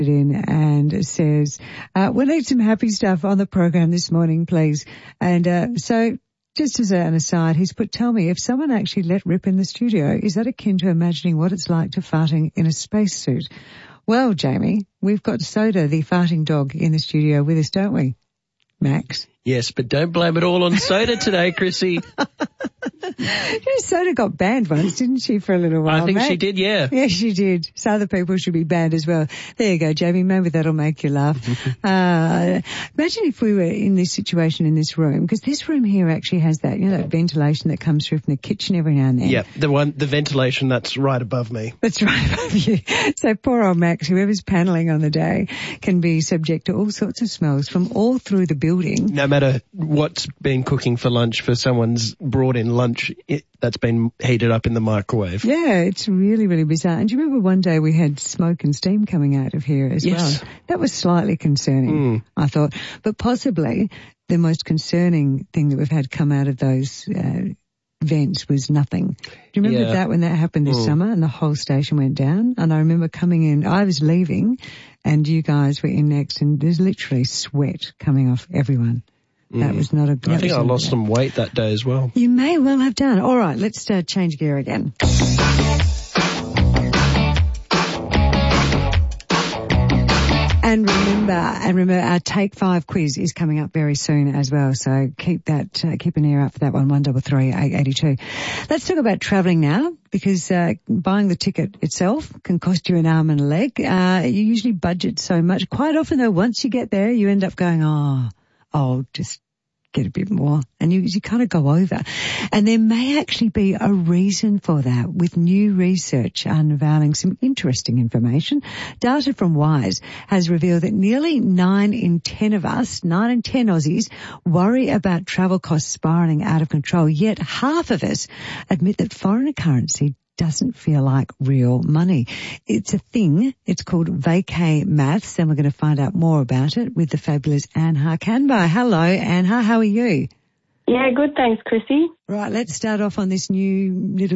in and says, we need some happy stuff on the program this morning, please. And so just as an aside, he's put, tell me, if someone actually let rip in the studio, is that akin to imagining what it's like to farting in a spacesuit? Well, Jamie, we've got Soda, the farting dog, in the studio with us, don't we, Max? Yes, but don't blame it all on Soda today, Chrissy. Soda got banned once, didn't she, for a little while? I think Matt? she did, yeah. Yeah, she did. So other people should be banned as well. There you go, Jamie. Maybe that'll make you laugh. Imagine if we were in this situation in this room, because this room here actually has that, you know, that ventilation that comes through from the kitchen every now and then. Yeah, the ventilation that's right above me. That's right above you. So poor old Max, whoever's paneling on the day, can be subject to all sorts of smells from all through the building. No matter what's been cooking for lunch for someone's brought in lunch that's been heated up in the microwave. Yeah, it's really, really bizarre. And do you remember one day we had smoke and steam coming out of here as well? That was slightly concerning, I thought. But possibly the most concerning thing that we've had come out of those vents was nothing. Do you remember that when that happened this summer and the whole station went down? And I remember coming in, I was leaving and you guys were in next and there's literally sweat coming off everyone. That was not a good. I think I lost some weight that day as well. You may well have done. All right, let's change gear again. And remember, our Take 5 quiz is coming up very soon as well. So keep an ear out for that one. 133882. Let's talk about travelling now, because buying the ticket itself can cost you an arm and a leg. You usually budget so much. Quite often, though, once you get there, you end up going, I'll just get a bit more. And you kind of go over. And there may actually be a reason for that, with new research unveiling some interesting information. Data from Wise has revealed that nearly 9 in 10 Aussies worry about travel costs spiralling out of control, yet half of us admit that foreign currency doesn't feel like real money. It's a thing. It's called vacay maths, and we're going to find out more about it with the fabulous Anha Kanbai. Hello, Anha. How are you? Yeah, good. Thanks, Chrissy. Right, let's start off on this new little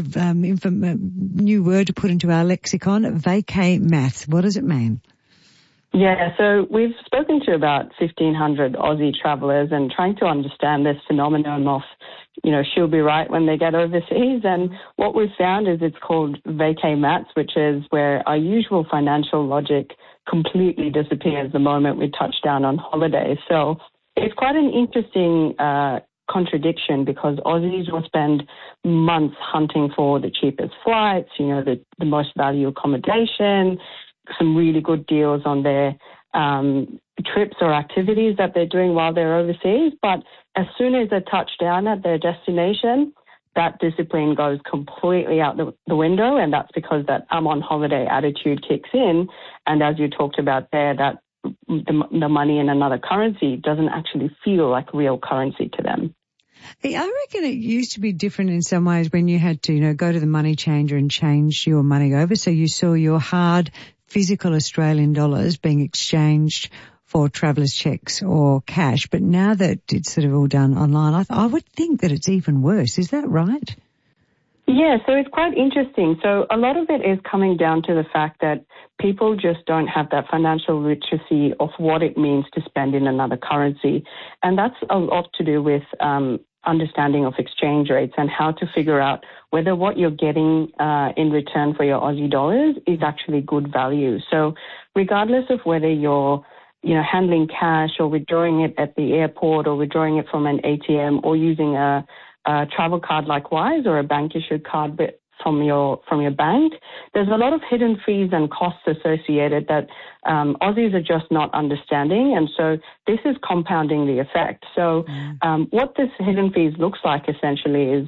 new word to put into our lexicon, vacay maths. What does it mean? Yeah, so we've spoken to about 1,500 Aussie travellers and trying to understand this phenomenon of, she'll be right when they get overseas. And what we've found is it's called vacay maths, which is where our usual financial logic completely disappears the moment we touch down on holiday. So it's quite an interesting contradiction, because Aussies will spend months hunting for the cheapest flights, the most value accommodation, some really good deals on their trips or activities that they're doing while they're overseas. But as soon as they touch down at their destination, that discipline goes completely out the window, and that's because that I'm on holiday attitude kicks in. And as you talked about there, that the money in another currency doesn't actually feel like real currency to them. I reckon it used to be different in some ways when you had to, go to the money changer and change your money over. So you saw your hard physical Australian dollars being exchanged for travellers' checks or cash. But now that it's sort of all done online, I would think that it's even worse. Is that right? Yeah, so it's quite interesting. So a lot of it is coming down to the fact that people just don't have that financial literacy of what it means to spend in another currency. And that's a lot to do with understanding of exchange rates and how to figure out whether what you're getting in return for your Aussie dollars is actually good value. So regardless of whether you're handling cash or withdrawing it at the airport or withdrawing it from an ATM or using a travel card like Wise or a bank-issued card from your bank, there's a lot of hidden fees and costs associated that Aussies are just not understanding, and so this is compounding the effect. So what this hidden fees looks like essentially is,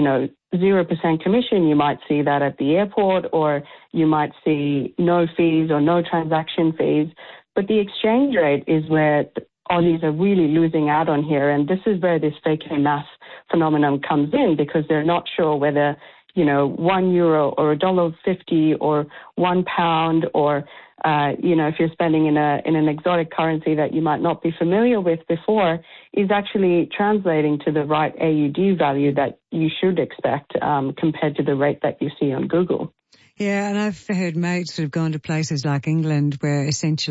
0% commission. You might see that at the airport, or you might see no fees or no transaction fees. But the exchange rate is where Aussies are really losing out on here, and this is where this vacay maths phenomenon comes in, because they're not sure whether €1 or $1.50 or £1 or if you're spending in an exotic currency that you might not be familiar with before, is actually translating to the right AUD value that you should expect compared to the rate that you see on Google. Yeah, and I've heard mates that have gone to places like England where essentially